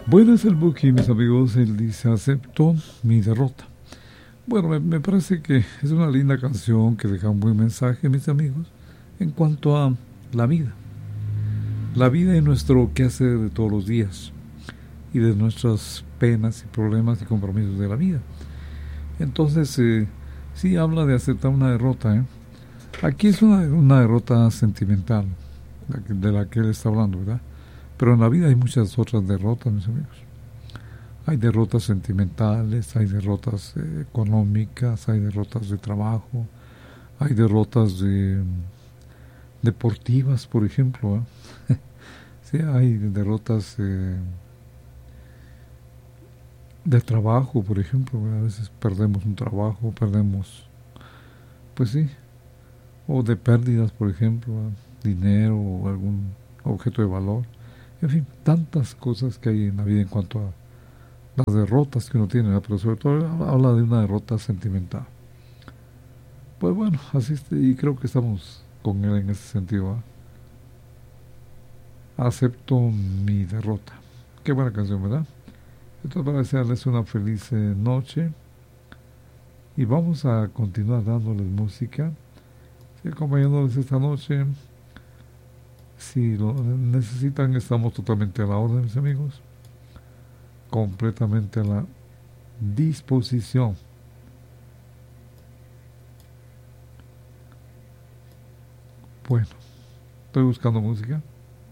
Bueno, es el Buki, mis amigos. Él dice: acepto mi derrota. Bueno, me parece que es una linda canción que deja un buen mensaje, mis amigos, en cuanto a la vida. La vida y nuestro quehacer de todos los días, y de nuestras penas y problemas y compromisos de la vida. Entonces, sí habla de aceptar una derrota. Aquí es una derrota sentimental, de la que él está hablando, ¿verdad? Pero en la vida hay muchas otras derrotas, mis amigos. Hay derrotas sentimentales, hay derrotas económicas, hay derrotas de trabajo, hay derrotas deportivas, por ejemplo. Sí, hay derrotas de trabajo, por ejemplo. A veces perdemos un trabajo, perdemos, pues sí, o de pérdidas, por ejemplo, dinero o algún objeto de valor. En fin, tantas cosas que hay en la vida en cuanto a las derrotas que uno tiene, ¿verdad? Pero sobre todo habla de una derrota sentimental. Pues bueno, así y creo que estamos con él en ese sentido, ¿verdad? Acepto mi derrota. Qué buena canción, ¿verdad? Entonces, para desearles una feliz noche, y vamos a continuar dándoles música, sí, acompañándoles esta noche. Si lo necesitan, estamos totalmente a la orden, mis amigos, completamente a la disposición. Bueno, estoy buscando música.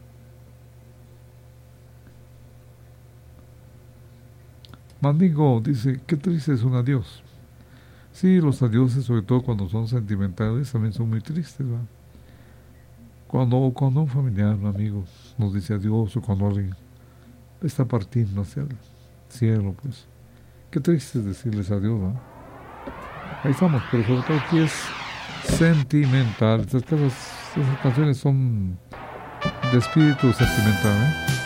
Mandingo dice: qué triste es un adiós. Sí, los adioses, sobre todo cuando son sentimentales, también son muy tristes, ¿verdad? Cuando un familiar, un amigo nos dice adiós, o cuando alguien está partiendo hacia el cielo, pues qué triste es decirles adiós, ¿verdad? Ahí estamos, pero sobre todo aquí es sentimental. Estas canciones son de espíritu sentimental, ¿eh?